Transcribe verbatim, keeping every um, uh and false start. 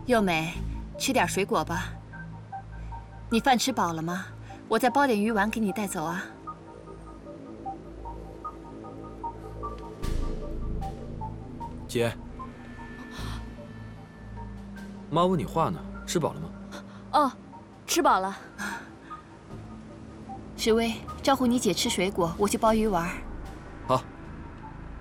幼美，吃点水果吧。你饭吃饱了吗？我再包点鱼丸给你带走啊。 姐，妈问你话呢，吃饱了吗？ 哦，吃饱了。 史威，招呼你姐吃水果，我去包鱼丸。 好。